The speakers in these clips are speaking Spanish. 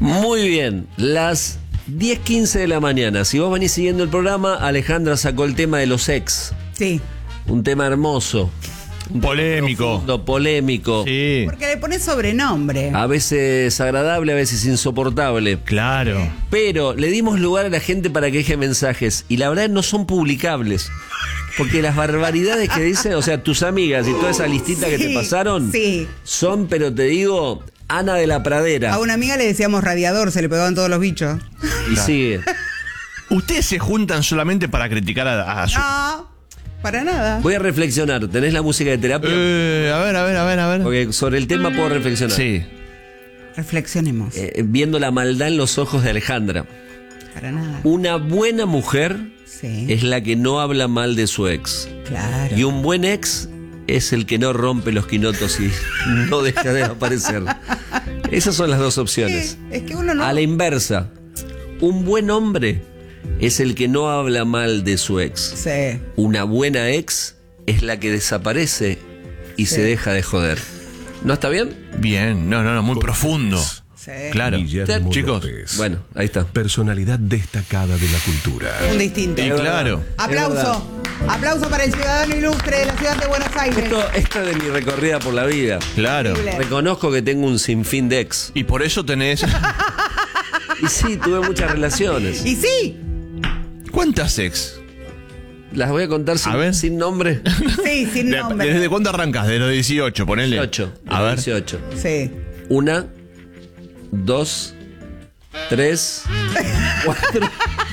Muy bien, las 10:15 de la mañana. Si vos venís siguiendo el programa, Alejandra sacó el tema de los ex. Sí. Un tema hermoso. Polémico. Profundo, polémico. Sí. Porque le pones sobrenombre. A veces agradable, a veces insoportable. Claro. Pero le dimos lugar a la gente para que deje mensajes. Y la verdad no son publicables. Porque las barbaridades que dicen, o sea, tus amigas y toda esa listita que te pasaron, sí. son, pero te digo, Ana de la Pradera. A una amiga le decíamos radiador, se le pegaban todos los bichos. Y sigue. ¿Ustedes se juntan solamente para criticar a su... No, para nada. Voy a reflexionar. ¿Tenés la música de terapia? A ver. Porque sobre el tema puedo reflexionar. Sí. Reflexionemos. Viendo la maldad en los ojos de Alejandra. Para nada. Una buena mujer Sí. es la que no habla mal de su ex. Claro. Y un buen ex es el que no rompe los quinotos y no deja de aparecer. Esas son las dos opciones. Sí, es que uno no. A la inversa, un buen hombre es el que no habla mal de su ex. Sí. Una buena ex es la que desaparece y se deja de joder. ¿No está bien? Bien, no, muy profundo. Sí. Claro. Guillermo Chicos, López. Bueno, ahí está. Personalidad destacada de la cultura. Un distinto. y claro. Aplauso. Aplauso para el ciudadano ilustre de la ciudad de Buenos Aires. Esto es de mi recorrida por la vida. Claro. Increíble. Reconozco que tengo un sinfín de ex. Y por eso tenés... Y sí, tuve muchas relaciones. Y sí. ¿Cuántas ex? Las voy a contar A ver. sin nombre. Sí, sin nombre. ¿Desde cuándo arrancas? De los 18, ponele. 18. A ver. 18. Sí. 1, 2, 3, 4,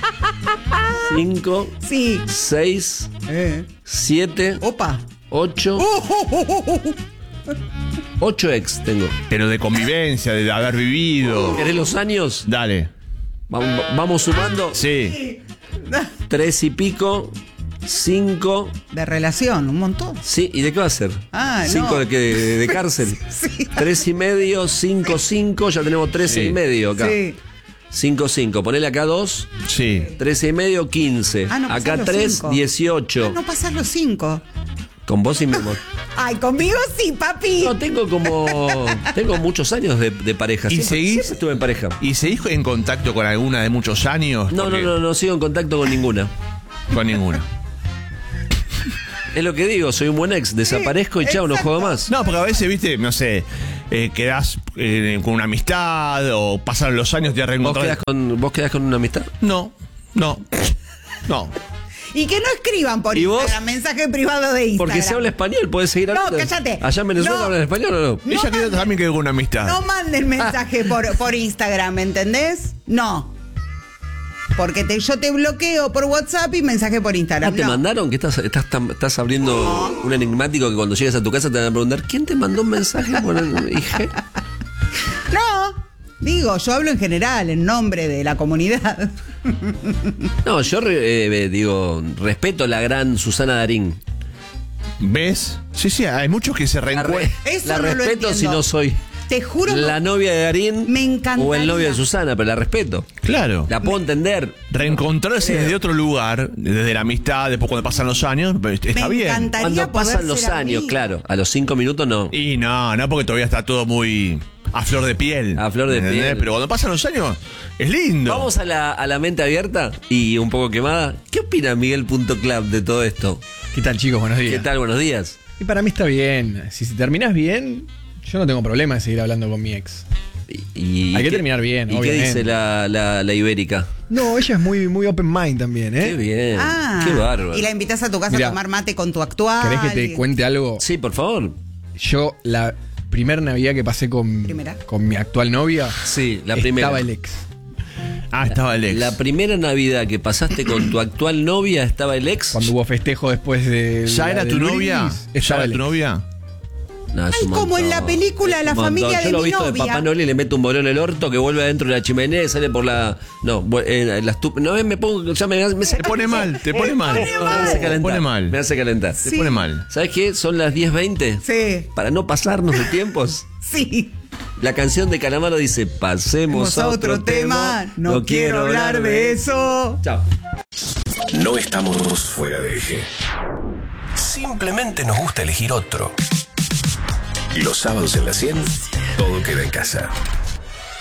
5, Sí. 6, 7, Opa. 8. 8 ex tengo. Pero de convivencia, de haber vivido. ¿Querés los años? Dale. Vamos sumando. Sí. 3 y pico, 5. De relación, un montón. Sí, ¿y de qué va a ser? Ah, 5 no. de cárcel. Sí. 3 y medio, 5, 5. Ya tenemos 13 y medio acá. Sí. 5, 5. Ponele acá 2. Sí. 13 y medio, 15. Ah, no pasás Acá los 3, 5. 18. Ah, no pasás los 5. Con vos y mismo. Ay, conmigo sí, papi. No, tengo muchos años de pareja. ¿Y seguís? Siempre estuve en pareja. ¿Y seguís en contacto con alguna de muchos años? No, Porque- no sigo en contacto con ninguna. Con ninguna. Es lo que digo, soy un buen ex. Desaparezco y chao, no exacto. juego más. No, porque a veces, viste, no sé, quedás con una amistad o pasan los años, te ¿Vos reencontrás. quedás con una amistad? No. Y que no escriban por ¿Y vos? Instagram, mensaje privado de Instagram. Porque se habla español, podés seguir No, hablando. cállate. ¿Allá en Venezuela No. hablan español o no? Ella manden- también quedó con una amistad. No manden mensaje por Instagram, ¿entendés? No. Porque yo te bloqueo por WhatsApp y mensaje por Instagram. ¿Te no. mandaron? Que estás abriendo un enigmático que cuando llegues a tu casa te van a preguntar ¿quién te mandó un mensaje por el IG? No. Digo, yo hablo en general, en nombre de la comunidad. No, yo respeto a la gran Susana Darín. ¿Ves? Sí, hay muchos que se reencuentran. Eso La no lo respeto si entiendo. no soy Te juro la novia de Darín Me encantaría. o el novio de Susana, pero la respeto. Claro. La puedo entender. Reencontrarse desde otro lugar, desde la amistad, después cuando pasan los años, está Me bien. encantaría Cuando poder pasan los ser años, amiga. claro. A los 5 minutos no. Y no, porque todavía está todo muy a flor de piel. A flor de ¿entendés? piel. Pero cuando pasan los años, es lindo. Vamos a la mente abierta y un poco quemada. ¿Qué opina Miguel.club de todo esto? ¿Qué tal, chicos? Buenos días. ¿Qué tal? Buenos días. Y para mí está bien. Si terminás bien, yo no tengo problema de seguir hablando con mi ex. Hay que terminar bien, ¿Y qué obviamente. dice la ibérica? No, ella es muy, muy open mind también, ¿eh? Qué bien. Ah, Qué bárbaro. y la invitas a tu casa Mirá, a tomar mate con tu actual. ¿Querés que te cuente algo? Sí, por favor. Yo, la primera Navidad que pasé con mi actual novia, Sí, la primera. estaba el ex. Estaba el ex. La primera Navidad que pasaste con tu actual novia estaba el ex. Cuando hubo festejo después de. ¿Ya era tu novia? ¿Ya Estaba era el tu ex. novia? No, es Ay, un como en montón. la película Es La un montón. familia Yo de lo he mi visto de novia. Papá Noel y le mete un bolón en el orto que vuelve adentro de la chimenea y sale por la. No, no me pongo. Ya me Te pone mal, te pone mal. Me hace Te calentar. pone mal. Me hace calentar. Te pone mal. ¿Sabes qué? Son las 10:20. Sí, Para no pasarnos de tiempos. sí. La canción de Calamaro dice: Pasemos Vamos a otro tema. No quiero hablar de eso. Chao. No estamos fuera de eje. Simplemente nos gusta elegir otro. Los sábados en la 100, todo queda en casa.